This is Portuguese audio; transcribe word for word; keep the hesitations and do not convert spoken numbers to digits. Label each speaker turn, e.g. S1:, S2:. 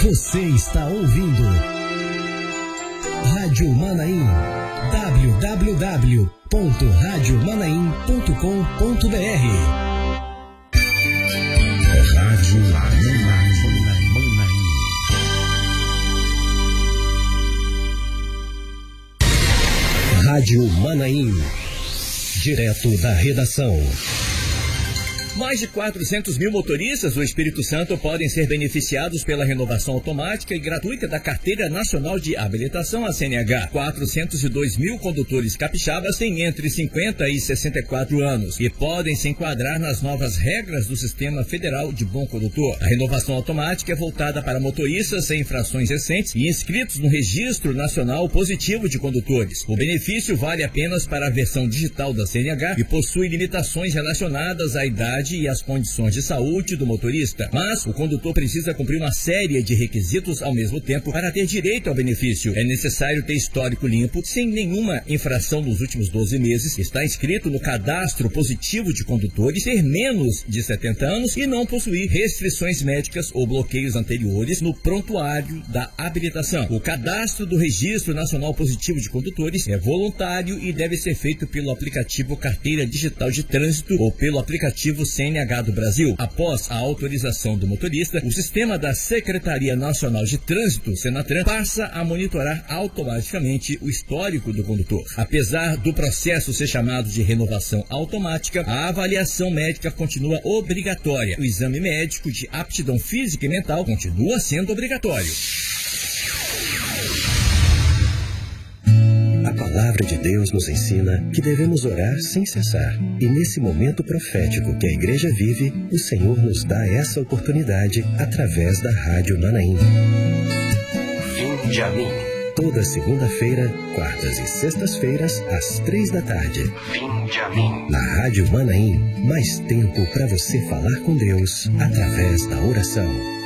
S1: Você está ouvindo Rádio Manaim, w w w ponto rádio manaim ponto com ponto b r. Rádio Manaim. Rádio Manaim, direto da redação.
S2: Mais de quatrocentos mil motoristas do Espírito Santo podem ser beneficiados pela renovação automática e gratuita da Carteira Nacional de Habilitação, a C N H. quatrocentos e dois mil condutores capixabas têm entre cinquenta e sessenta e quatro anos e podem se enquadrar nas novas regras do Sistema Federal de Bom Condutor. A renovação automática é voltada para motoristas sem infrações recentes e inscritos no Registro Nacional Positivo de Condutores. O benefício vale apenas para a versão digital da C N H e possui limitações relacionadas à idade e as condições de saúde do motorista. Mas o condutor precisa cumprir uma série de requisitos ao mesmo tempo para ter direito ao benefício. É necessário ter histórico limpo, sem nenhuma infração nos últimos doze meses, estar inscrito no Cadastro Positivo de Condutores, ter menos de setenta anos e não possuir restrições médicas ou bloqueios anteriores no prontuário da habilitação. O cadastro do Registro Nacional Positivo de Condutores é voluntário e deve ser feito pelo aplicativo Carteira Digital de Trânsito ou pelo aplicativo C N H do Brasil. Após a autorização do motorista, o sistema da Secretaria Nacional de Trânsito, Senatran, passa a monitorar automaticamente o histórico do condutor. Apesar do processo ser chamado de renovação automática, a avaliação médica continua obrigatória. O exame médico de aptidão física e mental continua sendo obrigatório.
S1: A palavra de Deus nos ensina que devemos orar sem cessar. E nesse momento profético que a igreja vive, o Senhor nos dá essa oportunidade através da Rádio Manaim. Vinde a mim. Toda segunda-feira, quartas e sextas-feiras, às três da tarde. Vinde a mim. Na Rádio Manaim, mais tempo para você falar com Deus através da oração.